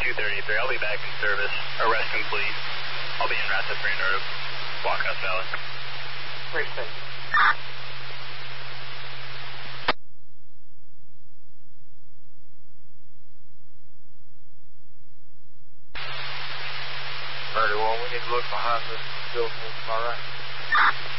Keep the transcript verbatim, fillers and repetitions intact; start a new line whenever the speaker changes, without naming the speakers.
two thirty-three. I'll be back in service. Arrest complete. I'll be in Rasta Springs or Walkhouse Valley.
Great, thank you.
thirty-one, we need to look behind this building. All right.